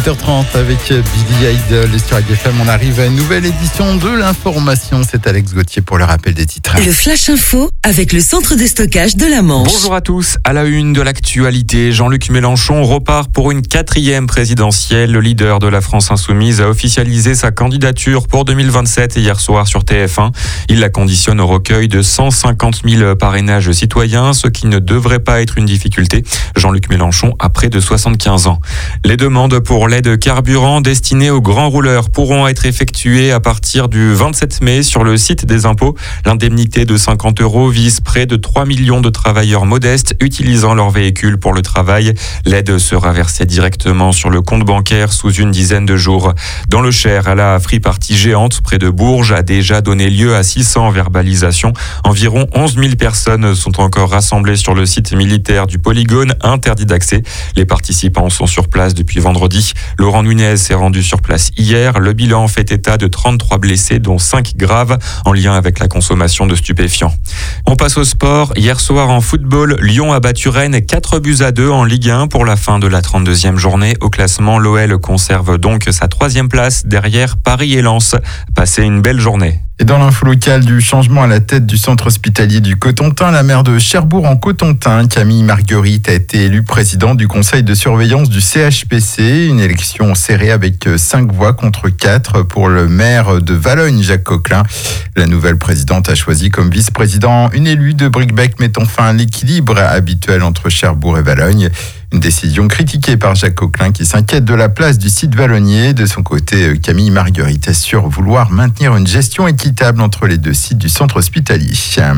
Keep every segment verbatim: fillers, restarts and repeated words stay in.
sept heures trente avec Billy Idol et sur A G F M. On arrive à une nouvelle édition de l'information. C'est Alex Gauthier pour le rappel des titres. Le Flash Info avec le centre de stockage de la Manche. Bonjour à tous. À la une de l'actualité, Jean-Luc Mélenchon repart pour une quatrième présidentielle. Le leader de la France Insoumise a officialisé sa candidature pour deux mille vingt-sept hier soir sur T F un. Il la conditionne au recueil de cent cinquante mille parrainages citoyens, ce qui ne devrait pas être une difficulté. Jean-Luc Mélenchon a près de soixante-quinze ans. Les demandes pour l'aide carburant destinée aux grands rouleurs pourront être effectuées à partir du vingt-sept mai sur le site des impôts. L'indemnité de cinquante euros vise près de trois millions de travailleurs modestes utilisant leur véhicule pour le travail. L'aide sera versée directement sur le compte bancaire sous une dizaine de jours. Dans le Cher, la free party géante près de Bourges a déjà donné lieu à six cents verbalisations. Environ onze mille personnes sont encore rassemblées sur le site militaire du polygone, interdit d'accès. Les participants sont sur place depuis vendredi. Laurent Nunez s'est rendu sur place hier. Le bilan fait état de trente-trois blessés, dont cinq graves, en lien avec la consommation de stupéfiants. On passe au sport. Hier soir en football, Lyon a battu Rennes quatre buts à deux en Ligue un pour la fin de la trente-deuxième journée. Au classement, l'O L conserve donc sa troisième place derrière Paris et Lens. Passez une belle journée. Et dans l'info locale, du changement à la tête du centre hospitalier du Cotentin, la maire de Cherbourg en Cotentin, Camille Marguerite, a été élue présidente du conseil de surveillance du C H P C. Une élection serrée avec cinq voix contre quatre pour le maire de Valognes, Jacques Coquelin. La nouvelle présidente a choisi comme vice-président une élue de Bricbec, mettant fin à l'équilibre habituel entre Cherbourg et Valognes. Une décision critiquée par Jacques Coquelin qui s'inquiète de la place du site vallonnier. De son côté, Camille Marguerite assure vouloir maintenir une gestion équitable entre les deux sites du centre hospitalier.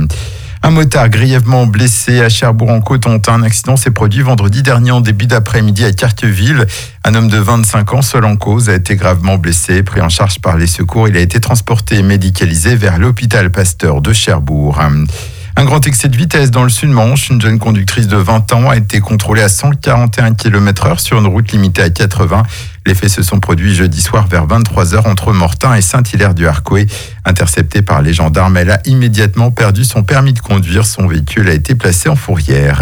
Un motard grièvement blessé à Cherbourg-en-Cotentin. Un accident s'est produit vendredi dernier en début d'après-midi à Carqueville. Un homme de vingt-cinq ans, seul en cause, a été gravement blessé. Pris en charge par les secours, il a été transporté et médicalisé vers l'hôpital Pasteur de Cherbourg. Un grand excès de vitesse dans le Sud-Manche. Une jeune conductrice de vingt ans a été contrôlée à cent quarante et un kilomètres heure sur une route limitée à quatre-vingts. Les faits se sont produits jeudi soir vers vingt-trois heures entre Mortain et Saint-Hilaire-du-Harcouët. Interceptée par les gendarmes, elle a immédiatement perdu son permis de conduire. Son véhicule a été placé en fourrière.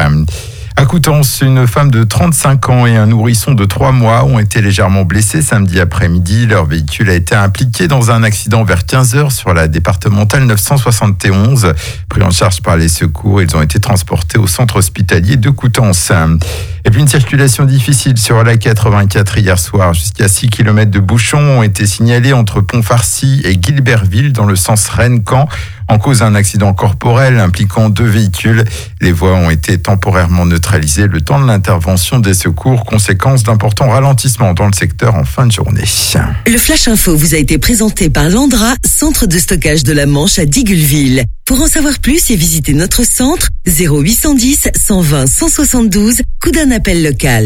À Coutances, une femme de trente-cinq ans et un nourrisson de trois mois ont été légèrement blessés samedi après-midi. Leur véhicule a été impliqué dans un accident vers quinze heures sur la départementale neuf cent soixante et onze. Pris en charge par les secours, ils ont été transportés au centre hospitalier de Coutances. Et puis une circulation difficile sur la quatre-vingt-quatre hier soir. Jusqu'à six kilomètres de bouchons ont été signalés entre Pont-Farcy et Guilbertville dans le sens Rennes-Caen. En cause d'un accident corporel impliquant deux véhicules. Les voies ont été temporairement neutralisées le temps de l'intervention des secours, conséquence d'importants ralentissements dans le secteur en fin de journée. Le Flash Info vous a été présenté par Landra, centre de stockage de la Manche à Digulleville. Pour en savoir plus et visiter notre centre, zéro huit cent dix, cent vingt, cent soixante-douze, coup d'un appel local.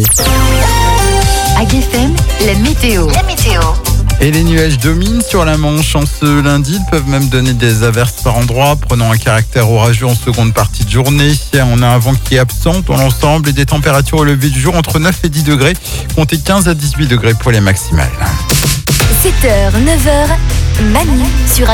A G F M, la météo. La météo. Et les nuages dominent sur la Manche en ce lundi. Ils peuvent même donner des averses par endroits, prenant un caractère orageux en seconde partie de journée. On a un vent qui est absent dans l'ensemble et des températures au lever du jour entre neuf et dix degrés. Comptez quinze à dix-huit degrés pour les maximales. sept heures, neuf heures, Manu sur A G F M.